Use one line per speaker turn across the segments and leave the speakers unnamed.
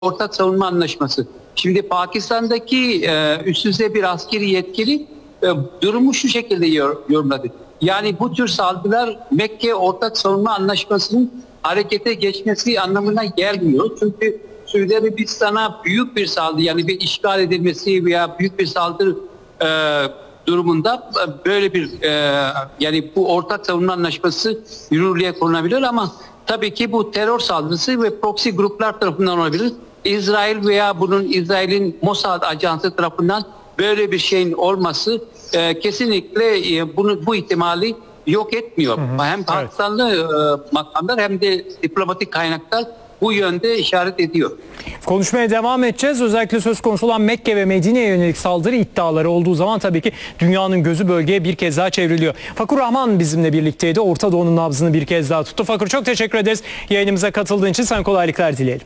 ortak savunma anlaşması. Şimdi Pakistan'daki üst düzey bir askeri yetkili durumu şu şekilde yorumladı. Yani bu tür saldırılar Mekke ortak savunma anlaşmasının harekete geçmesi anlamına gelmiyor. Çünkü Suudi Arabistan'a büyük bir saldırı, yani bir işgal edilmesi veya büyük bir saldırı durumunda böyle bir yani bu ortak savunma anlaşması yürürlüğe konulabilir, ama tabii ki bu terör saldırısı ve proxy gruplar tarafından olabilir. İsrail veya İsrail'in Mossad ajansı tarafından böyle bir şeyin olması kesinlikle bu ihtimali yok etmiyor. Hem Pakistanlı makamlar hem de diplomatik kaynaklar bu yönde işaret ediyor.
Konuşmaya devam edeceğiz. Özellikle söz konusu olan Mekke ve Medine'ye yönelik saldırı iddiaları olduğu zaman tabii ki dünyanın gözü bölgeye bir kez daha çevriliyor. Fakur Rahman bizimle birlikteydi. Orta Doğu'nun nabzını bir kez daha tuttu. Fakur, çok teşekkür ederiz. Yayınımıza katıldığın için sana kolaylıklar dileyelim.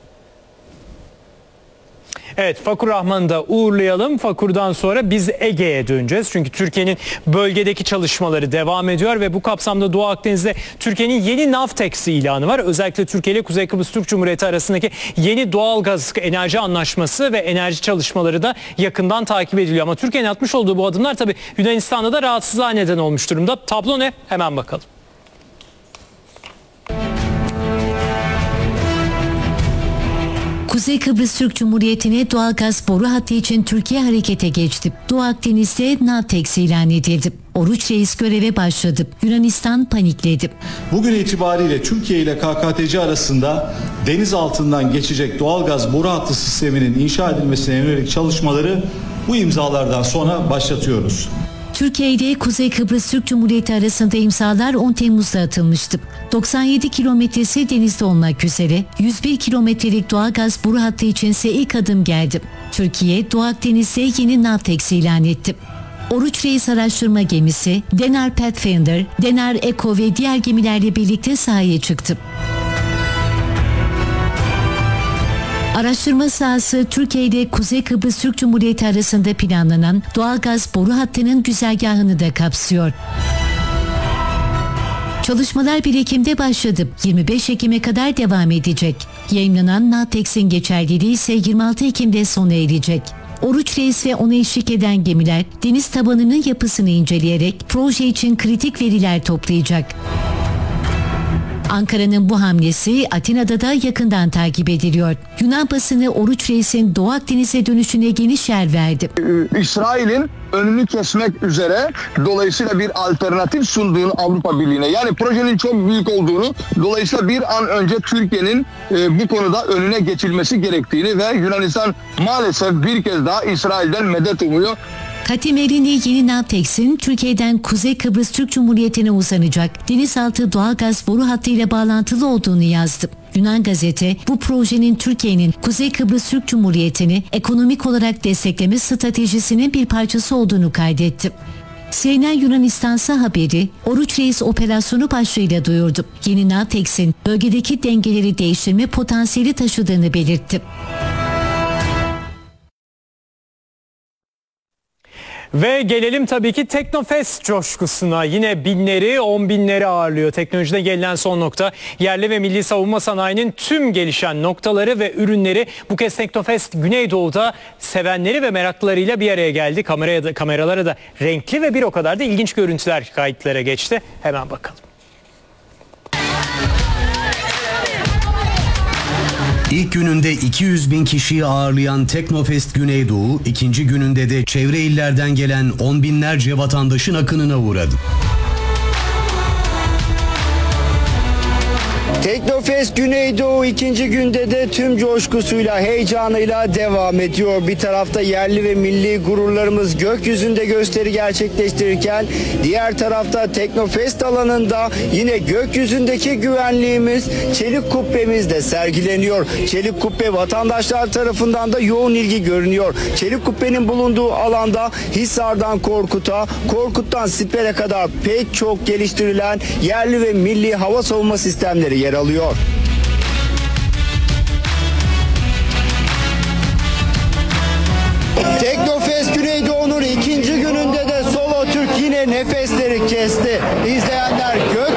Evet, Fakur Rahman'ı da uğurlayalım. Fakur'dan sonra biz Ege'ye döneceğiz. Çünkü Türkiye'nin bölgedeki çalışmaları devam ediyor ve bu kapsamda Doğu Akdeniz'de Türkiye'nin yeni Navtex ilanı var. Özellikle Türkiye ile Kuzey Kıbrıs Türk Cumhuriyeti arasındaki yeni doğalgaz enerji anlaşması ve enerji çalışmaları da yakından takip ediliyor. Ama Türkiye'nin atmış olduğu bu adımlar tabii Yunanistan'da da rahatsızlığa neden olmuş durumda. Tablo ne? Hemen bakalım.
Kuzey Kıbrıs Türk Cumhuriyeti'ne doğalgaz boru hattı için Türkiye harekete geçti. Doğu Akdeniz'de Navtex ilan edildi. Oruç Reis göreve başladı. Yunanistan panikledi.
Bugün itibariyle Türkiye ile KKTC arasında deniz altından geçecek doğalgaz boru hattı sisteminin inşa edilmesine yönelik çalışmaları bu imzalardan sonra başlatıyoruz.
Türkiye ile Kuzey Kıbrıs Türk Cumhuriyeti arasında imzalar 10 Temmuz'da atılmıştı. 97 kilometresi denizde olmak üzere 101 kilometrelik doğalgaz boru hattı içinse ilk adım geldi. Türkiye, Doğu Akdeniz'de yeni Navtex ilan etti. Oruç Reis araştırma gemisi, Denar Pathfinder, Denar Echo ve diğer gemilerle birlikte sahaya çıktı. Araştırma sahası Türkiye ile Kuzey Kıbrıs Türk Cumhuriyeti arasında planlanan doğalgaz boru hattının güzergahını da kapsıyor. Çalışmalar 1 Ekim'de başladı. 25 Ekim'e kadar devam edecek. Yayınlanan Navtex'in geçerliliği ise 26 Ekim'de sona erecek. Oruç Reis ve ona eşlik eden gemiler deniz tabanının yapısını inceleyerek proje için kritik veriler toplayacak. Ankara'nın bu hamlesi Atina'da da yakından takip ediliyor. Yunan basını Oruç Reis'in Doğu Akdeniz'e dönüşüne geniş yer verdi.
İsrail'in önünü kesmek üzere dolayısıyla bir alternatif sunduğunu Avrupa Birliği'ne, yani projenin çok büyük olduğunu, dolayısıyla bir an önce Türkiye'nin bu konuda önüne geçilmesi gerektiğini ve Yunanistan maalesef bir kez daha İsrail'den medet umuyor.
Katim Erini yeni Navtex'in Türkiye'den Kuzey Kıbrıs Türk Cumhuriyeti'ne uzanacak denizaltı doğalgaz boru hattıyla bağlantılı olduğunu yazdı. Yunan gazete bu projenin Türkiye'nin Kuzey Kıbrıs Türk Cumhuriyeti'ni ekonomik olarak destekleme stratejisinin bir parçası olduğunu kaydetti. CNN Yunanistan'sa haberi Oruç Reis operasyonu başlığıyla duyurdu. Yeni Navtex'in bölgedeki dengeleri değiştirme potansiyeli taşıdığını belirtti.
Ve gelelim tabii ki Teknofest coşkusuna. Yine binleri, 10 binleri ağırlıyor. Teknolojide gelinen son nokta. Yerli ve milli savunma sanayinin tüm gelişen noktaları ve ürünleri bu kez Teknofest Güneydoğu'da sevenleri ve meraklılarıyla bir araya geldi. Kameralara da renkli ve bir o kadar da ilginç görüntüler kayıtlara geçti. Hemen bakalım.
İlk gününde 200 bin kişiyi ağırlayan Teknofest Güneydoğu, ikinci gününde de çevre illerden gelen on binlerce vatandaşın akınına uğradı.
Teknofest Güneydoğu ikinci günde de tüm coşkusuyla, heyecanıyla devam ediyor. Bir tarafta yerli ve milli gururlarımız gökyüzünde gösteri gerçekleştirirken diğer tarafta Teknofest alanında yine gökyüzündeki güvenliğimiz, çelik kubbemiz de sergileniyor. Çelik kubbe vatandaşlar tarafından da yoğun ilgi görünüyor. Çelik kubbenin bulunduğu alanda Hisar'dan Korkut'a, Korkut'tan Siper'e kadar pek çok geliştirilen yerli ve milli hava savunma sistemleri yer alıyor. Teknofest Güneydoğu'nun ikinci gününde de Solo Türk yine nefesleri kesti. İzleyenler gök